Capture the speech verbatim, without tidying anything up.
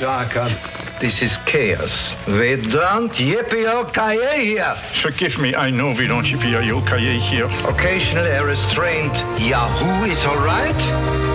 Darkham. This is chaos. We don't yippee-o-ki-yay here. Forgive me, I know we don't yippee-o-ki-yay here. Occasionally a restrained Yahoo is all right.